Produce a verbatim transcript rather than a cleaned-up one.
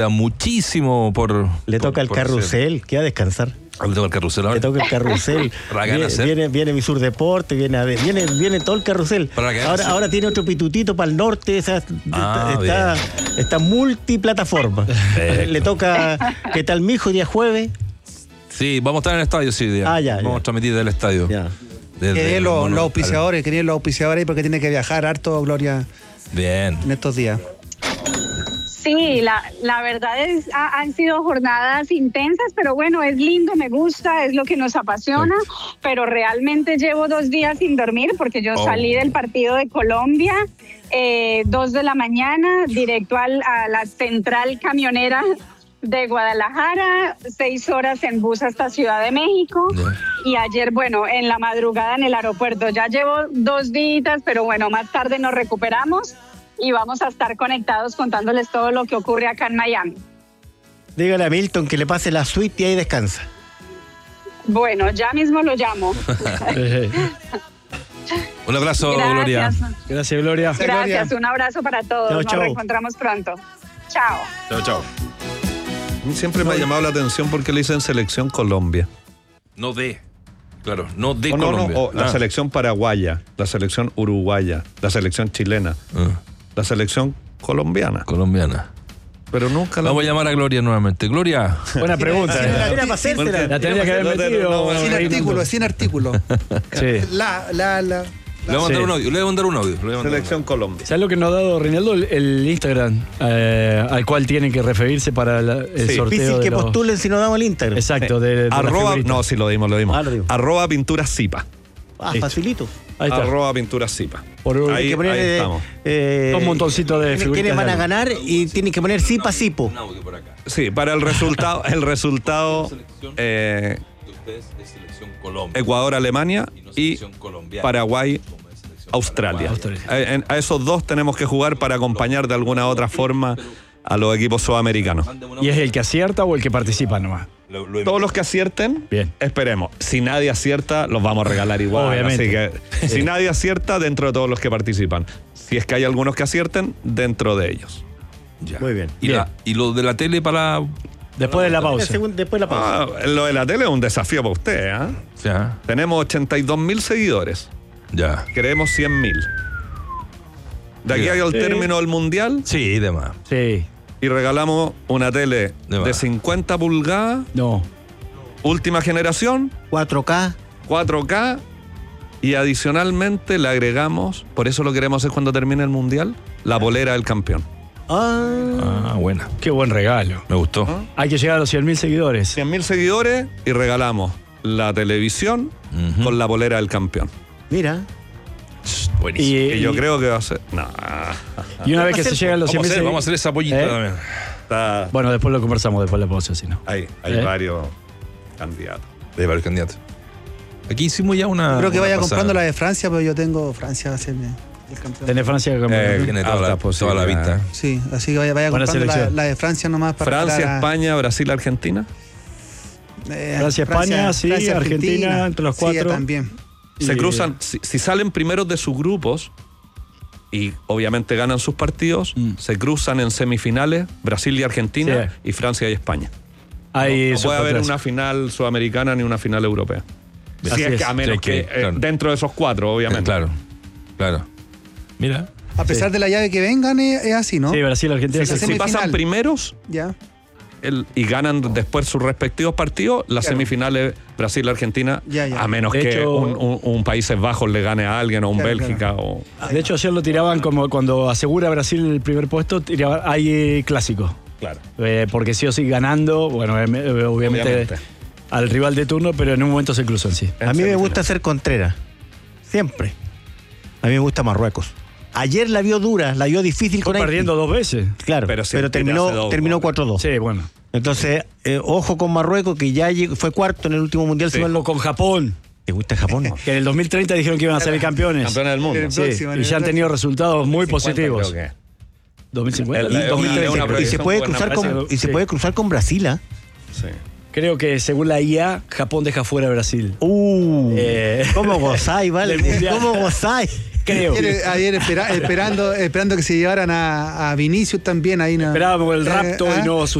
muchísimo por... Le por, toca el por carrusel, hacer. que a descansar. Le toca el carrusel ahora. Le toca el carrusel. viene, viene, viene mi sur deporte, viene, a ver, viene, viene todo el carrusel. Ahora, ahora tiene otro pitutito para el norte, o sea, ah, está, está multiplataforma. Le toca, ¿qué tal, mijo, día jueves? Sí, vamos a estar en el estadio, sí, día. Ah, ya, vamos ya. a transmitir del estadio. Ya. Querían los, los auspiciadores, querían los auspiciadores porque tiene que viajar harto, Gloria. Bien. En estos días. Sí, la, la verdad es ha, han sido jornadas intensas, pero bueno, es lindo, me gusta, es lo que nos apasiona, sí. Pero realmente llevo dos días sin dormir porque yo oh. salí del partido de Colombia, eh, dos de la mañana, directo al, a la central camionera de Guadalajara, seis horas en bus hasta Ciudad de México, yeah. Y ayer, bueno, en la madrugada en el aeropuerto. Ya llevo dos días, pero bueno, más tarde nos recuperamos y vamos a estar conectados contándoles todo lo que ocurre acá en Miami. Dígale a Milton que le pase la suite y ahí descansa. Bueno, ya mismo lo llamo. Un abrazo, gracias. Gloria. Gracias, Gloria. Gracias, un abrazo para todos. Chau, Nos chau. reencontramos pronto. Chao. Chao, chao. A mí siempre me ha llamado la atención porque le dicen selección Colombia. No de, claro, no de o no, Colombia. No, o la ah. selección paraguaya, la selección uruguaya, la selección chilena, ah. la selección colombiana. Colombiana. Pero nunca la... Vamos a llamar a Gloria nuevamente. Gloria. Buena pregunta. Sí, era para hacérsela. La tendría que haber metido. Sin artículo, sin artículo. Sí. La, la, la. Le voy a mandar sí. un audio, le voy a mandar un audio. Selección un audio. Colombia. ¿Sabes lo que nos ha dado Reinaldo? El, el Instagram eh, al cual tienen que referirse para la, el sí, sorteo. Difícil de que los... postulen si no damos el Instagram. Exacto. De, de Arroba, no, si lo dimos, lo dimos. Ah, lo dimos. Arroba pintura Zipa. Ah, facilito. Ahí está. Arroba pintura Zipa. Por un, ahí, que poner, ahí eh, estamos. Eh, un montoncito de figuritas. ¿Quiénes van a ganar? Y tienen que poner Zipa Zipo. Un audio por acá. Sí, para el resultado, el resultado eh, ustedes es selección Colombia. Ecuador, Alemania y, no y Paraguay, Australia. Australia. A, a esos dos tenemos que jugar para acompañar de alguna otra forma a los equipos sudamericanos. ¿Y es el que acierta o el que participa nomás? Lo, lo Todos los que acierten, bien. Esperemos. Si nadie acierta, los vamos a regalar igual. Obviamente. Así que si nadie acierta, dentro de todos los que participan. Si es que hay algunos que acierten, dentro de ellos. Ya. Muy bien. ¿Y, bien. La, ¿Y lo de la tele para...? Después de la pausa. Después de la pausa. Ah, lo de la tele es un desafío para usted, ¿eh? Ya. Tenemos ochenta y dos mil seguidores. Ya. Queremos cien mil. De aquí al sí. término del mundial. Sí, demás. Sí. Y regalamos una tele de, de cincuenta pulgadas. No. Última generación. cuatro K. cuatro K. Y adicionalmente le agregamos, por eso lo queremos hacer cuando termine el mundial, la polera del campeón. Ah, ah buena. Qué buen regalo. Me gustó. ¿Ah? Hay que llegar a los cien mil seguidores. cien mil seguidores y regalamos la televisión uh-huh. con la polera del campeón. Mira. Buenísimo. Y, y yo y, creo que va a ser. No. Y una vez que se llegan los cien mil seguidores. Vamos a hacer esa pollita ¿Eh? también. Está... Bueno, después lo conversamos, después de la pausa, si no. Hay, hay ¿Eh? varios candidatos. Hay varios candidatos. Aquí hicimos ya una. Creo que una vaya pasada. comprando la de Francia, pero yo tengo Francia va a ser el campeón. Tiene Francia como eh, tiene toda la, toda la vista. Sí, así que vaya, vaya comprando la, la de Francia nomás para. Francia, a... España, Brasil, Argentina. Eh, Francia, España, sí, Francia, Argentina, Argentina, entre los cuatro. Sí, también. Se cruzan, si, si salen primeros de sus grupos y obviamente ganan sus partidos, mm. se cruzan en semifinales Brasil y Argentina sí. y Francia y España. Ahí no, no puede haber una final sudamericana ni una final europea. Si es, es que a menos sí, que, que claro. eh, dentro de esos cuatro, obviamente. Claro, claro. Mira. A pesar sí. de la llave que vengan, es, es así, ¿no? Sí, Brasil, Argentina. Si, si pasan primeros ya. el, y ganan después sus respectivos partidos, las claro. semifinales Brasil-Argentina, ya, ya. a menos de que hecho, un, un, un Países Bajos le gane a alguien o un claro, Bélgica. Claro. O... De hecho, ayer lo tiraban como cuando asegura Brasil el primer puesto, tiraba, hay clásico. Claro. Eh, porque sí o sí ganando, bueno, obviamente, obviamente al rival de turno, pero en un momento se cruzan, sí. A mí me gusta ser Contreras. Siempre. A mí me gusta Marruecos. Ayer la vio dura, la vio difícil Fue con Haití. perdiendo dos veces. Claro, pero, pero terminó, dos, terminó cuatro dos. Sí, bueno. Entonces, eh, ojo con Marruecos, que ya llegó, fue cuarto en el último mundial. Sí. O con Japón. ¿Te gusta Japón? No? Que en el dos mil treinta dijeron que iban a ser campeones. Campeones del mundo. Sí, próximo, y ya han tenido resultados muy positivos. Creo que. dos mil cincuenta. El, el, dos mil treinta. Y se puede cruzar con, y se puede cruzar con Brasil, ¿eh? Sí. Creo que según la I A, Japón deja fuera a Brasil. Uh, eh, ¿Cómo gozáis, vale? ¿Cómo gozáis? Creo. Ayer, ayer espera, esperando, esperando que se llevaran a, a Vinicius también ahí. No, esperábamos el rapto eh, y no